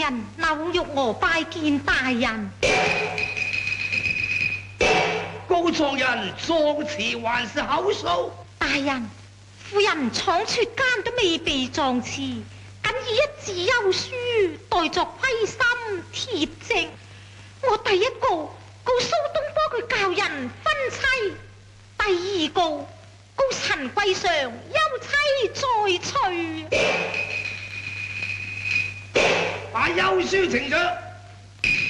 人扭玉我拜見大人。 告狀人狀詞還是口述？ 大人，夫人闖出間都未被狀詞，僅以一紙休書代作歸心貼證。我第一告蘇東坡佢教人分妻，第二告陳貴常休妻再娶。 把休書呈上。